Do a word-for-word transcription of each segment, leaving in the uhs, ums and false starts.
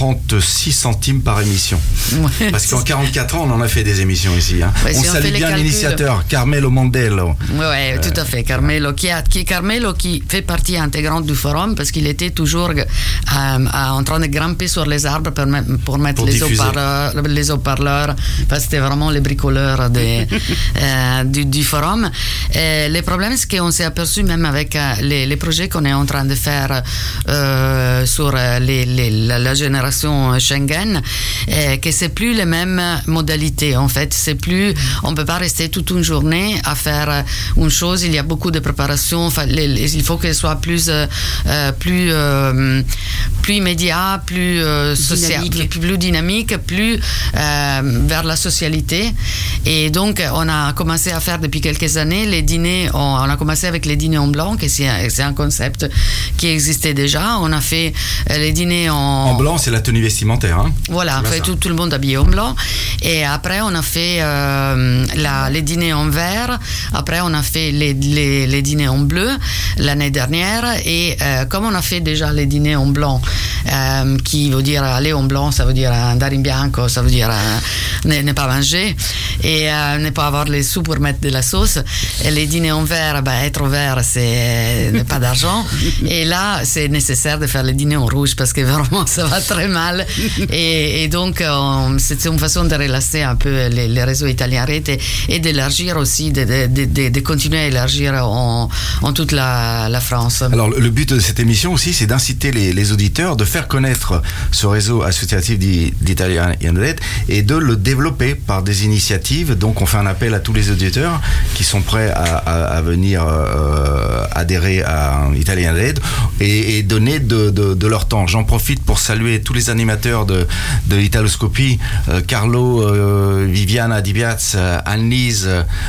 trente-six centimes par émission. Ouais, parce qu'en quarante-quatre ans, on en a fait des émissions ici. Hein. Ouais, on si salue on bien l'initiateur, Carmelo Mondello. Oui, ouais, euh, tout à fait. Carmelo qui, a, qui, Carmelo, qui fait partie intégrante du forum parce qu'il était toujours euh, en train de grimper sur les arbres pour, pour mettre pour les, haut-parleurs, les haut-parleurs. Parce que c'était vraiment les bricoleurs des, euh, du, du forum. Et le problème, c'est qu'on s'est aperçu, même avec euh, les, les projets qu'on est en train de faire euh, sur les, les, la, la génération Schengen, euh, que c'est plus les mêmes modalités. En fait, c'est plus, on peut pas rester toute une journée à faire une chose. Il y a beaucoup de préparation. Enfin, les, les, il faut qu'elle soit plus, euh, plus, euh, plus immédiat, plus euh, social, dynamique. Plus, plus dynamique, plus euh, vers la socialité. Et donc, on a commencé à faire depuis quelques années les dîners. On, on a commencé avec les dîners en blanc, que c'est, c'est un concept qui existait déjà. On a fait les dîners en en blanc, c'est la tenue vestimentaire. Hein. Voilà, fait tout, tout le monde habillé en blanc. Et après, on a fait euh, la, les dîners en vert. Après, on a fait les, les, les dîners en bleu l'année dernière. Et euh, comme on a fait déjà les dîners en blanc, euh, qui veut dire aller en blanc, ça veut dire andare in bianco, ça veut dire euh, ne, ne pas manger et euh, ne pas avoir les sous pour mettre de la sauce. Et les dîners en vert, bah, être vert, c'est ne pas d'argent. Et là, c'est nécessaire de faire les dîners en rouge parce que vraiment, ça va très mal. Et, et donc, euh, c'est une façon de relancer un peu les, les réseaux italiens et, et d'élargir aussi, de, de, de, de continuer à élargir en, en toute la, la France. Alors, le but de cette émission aussi, c'est d'inciter les, les auditeurs, de faire connaître ce réseau associatif d'Italia in Red et de le développer par des initiatives. Donc, on fait un appel à tous les auditeurs qui sont prêts à, à, à venir euh, adhérer à Italia in Red et, et donner de, de, de leur temps. J'en profite pour saluer tous les animateurs de, de Italoscopie, euh, Carlo, euh, Viviana Di Piazza, Annelise,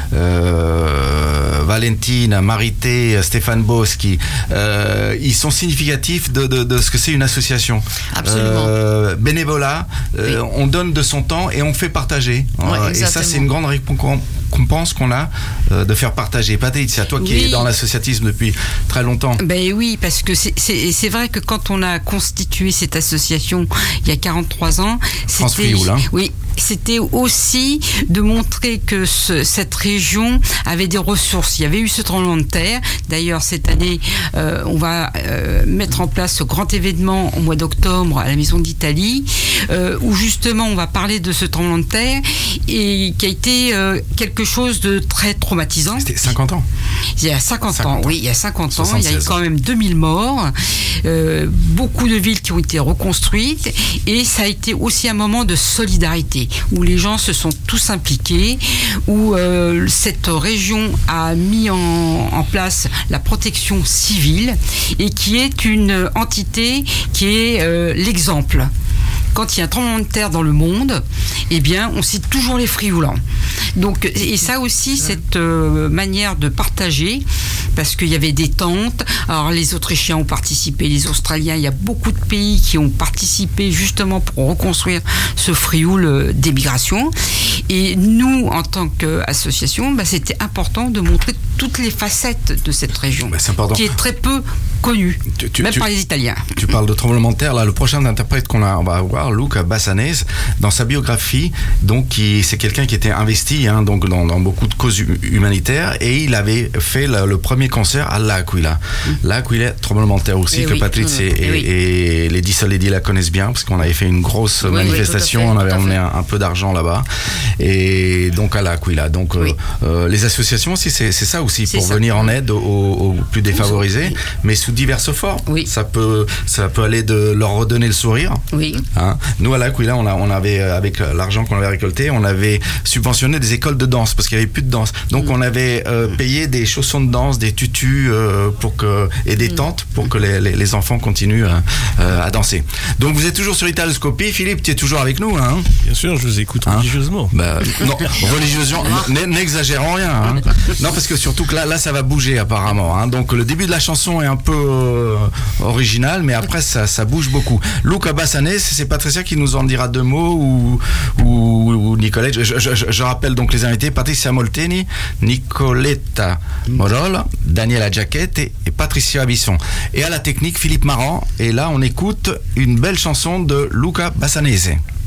euh, Valentine, Marité, Stéphane Boschi. Euh, ils sont significatifs de, de, de ce que c'est une association. Absolument. Euh, bénévolat, euh, oui. On donne de son temps et on fait partager. Ouais, euh, et ça, c'est une grande récompense qu'on a euh, de faire partager. Patrizia, toi qui oui. es dans l'associatisme depuis très longtemps. Ben oui, parce que c'est, c'est, c'est vrai que quand on a constitué cette association il y a quarante-trois ans, France Frioul, hein. Oui, c'était aussi de montrer que ce, cette région avait des ressources. Il y avait eu ce tremblement de terre. D'ailleurs, cette année, euh, on va euh, mettre en place ce grand événement au mois d'octobre à la Maison d'Italie, euh, où justement on va parler de ce tremblement de terre et qui a été euh, quelque chose de très traumatisant. C'était cinquante ans. Il y a cinquante, cinquante ans, ans, oui, il y a cinquante ans, il y a eu quand même deux mille morts, euh, beaucoup de villes qui ont été reconstruites et ça a été aussi un moment de solidarité où les gens se sont tous impliqués, où euh, cette région a mis en, en place la protection civile et qui est une entité qui est euh, l'exemple. Quand il y a un tremblement de terre dans le monde, eh bien, on cite toujours les Frioulans. Donc, et ça aussi, cette euh, manière de partager, parce qu'il y avait des tentes. Alors, les Autrichiens ont participé, les Australiens, il y a beaucoup de pays qui ont participé justement pour reconstruire ce Frioul euh, d'émigration. Et nous, en tant qu'association, bah, c'était important de montrer toutes les facettes de cette région, bah, qui est très peu connue, tu, tu, même tu, par les Italiens. Tu parles de tremblement de terre, là, le prochain interprète qu'on a, on va avoir, Luca Bassanese, dans sa biographie, donc qui, c'est quelqu'un qui était investi hein, donc dans, dans beaucoup de causes humanitaires et il avait fait le, le premier concert à L'Aquila. Mmh. L'Aquila, tremblement de terre aussi, et que oui, Patrice mmh, et, et, oui. et Lady Soleddi la connaissent bien parce qu'on avait fait une grosse oui, manifestation, oui, fait, on avait emmené un, un peu d'argent là-bas et donc à L'Aquila. Donc oui. euh, les associations aussi, c'est, c'est ça aussi, c'est pour ça. venir en aide aux, aux plus défavorisés, oui. mais sous diverses formes. Oui. Ça peut, ça peut aller de leur redonner le sourire. Oui. Hein. Nous à L'Aquila, on, a, on avait avec l'argent qu'on avait récolté, on avait subventionné des écoles de danse parce qu'il n'y avait plus de danse. Donc mmh. on avait euh, payé des chaussons de danse, des tutus euh, pour que et des mmh. tentes pour que les, les, les enfants continuent euh, à danser. Donc vous êtes toujours sur Italoscopie. Philippe, tu es toujours avec nous, hein? Bien sûr, je vous écoute hein? religieusement. Bah, non, religieusement, n'exagérons rien. Hein? Non, parce que surtout que là, là, ça va bouger apparemment. Hein? Donc le début de la chanson est un peu euh, original, mais après ça, ça bouge beaucoup. Luca Bassanese, c'est Patricia qui nous en dira deux mots ou, ou, ou Nicolette. Je, je, je, je rappelle donc les invités: Patricia Molteni, Nicoletta Morola Daniela Giacchette et, et Patricia Bisson. Et à la technique, Philippe Marant. Et là, on écoute une belle chanson de Luca Bassanese.